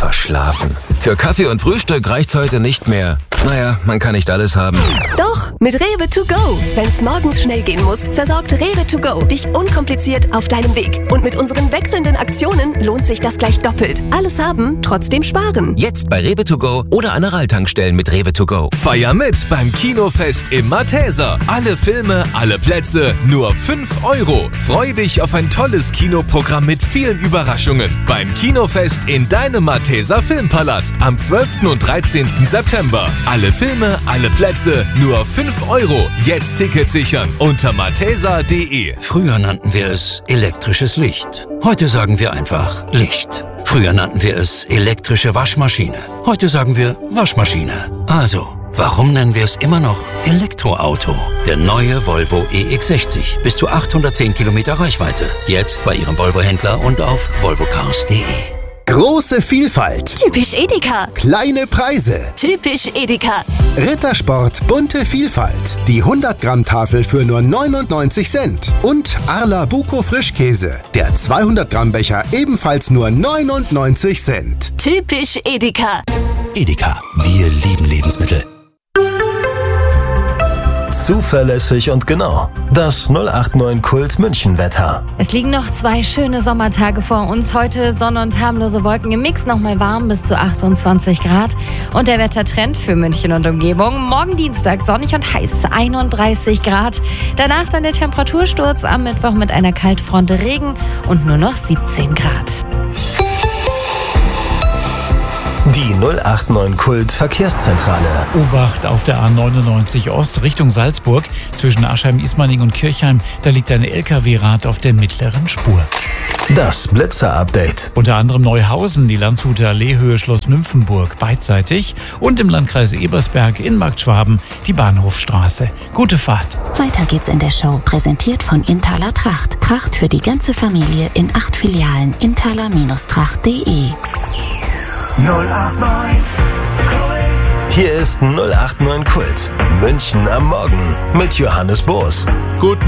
Verschlafen. Für Kaffee und Frühstück reicht's heute nicht mehr. Naja, man kann nicht alles haben. Doch, mit Rewe to go. Wenn's morgens schnell gehen muss, versorgt Rewe to go dich unkompliziert auf deinem Weg. Und mit unseren wechselnden Aktionen lohnt sich das gleich doppelt. Alles haben, trotzdem sparen. Jetzt bei Rewe to go oder Aral-Tankstellen mit Rewe to go. Feier mit beim Kinofest im Malteser. Alle Filme, alle Plätze, nur 5 €. Freu dich auf ein tolles Kinoprogramm mit vielen Überraschungen. Beim Kinofest in deinem Malteser Filmpalast am 12. und 13. September. Alle Filme, alle Plätze, nur 5 €. Jetzt Tickets sichern unter malteser.de. Früher nannten wir es elektrisches Licht. Heute sagen wir einfach Licht. Früher nannten wir es elektrische Waschmaschine. Heute sagen wir Waschmaschine. Also, warum nennen wir es immer noch Elektroauto? Der neue Volvo EX60. Bis zu 810 Kilometer Reichweite. Jetzt bei Ihrem Volvo-Händler und auf volvocars.de. Große Vielfalt. Typisch Edeka. Kleine Preise. Typisch Edeka. Rittersport, bunte Vielfalt. Die 100-Gramm-Tafel für nur 99 Cent. Und Arla Buco Frischkäse. Der 200-Gramm-Becher ebenfalls nur 99 Cent. Typisch Edeka. Edeka, wir lieben Lebensmittel. Zuverlässig und genau. Das 089 Kult München-Wetter. Es liegen noch 2 schöne Sommertage vor uns. Heute Sonne und harmlose Wolken im Mix, nochmal warm bis zu 28 Grad. Und der Wettertrend für München und Umgebung. Morgen Dienstag sonnig und heiß, 31 Grad. Danach dann der Temperatursturz am Mittwoch mit einer Kaltfront, Regen und nur noch 17 Grad. Die 089 Kult Verkehrszentrale. Obacht auf der A99 Ost Richtung Salzburg. Zwischen Aschheim-Ismaning und Kirchheim, da liegt ein LKW-Rad auf der mittleren Spur. Das Blitzer-Update. Unter anderem Neuhausen, die Landshuter Allee Höhe Schloss Nymphenburg beidseitig und im Landkreis Ebersberg in Markt Schwaben die Bahnhofstraße. Gute Fahrt. Weiter geht's in der Show, präsentiert von Inthaler Tracht. Tracht für die ganze Familie in 8 Filialen. Inthaler-Tracht.de. 089 Kult. Hier ist 089 Kult. München am Morgen mit Johannes Boos. Guten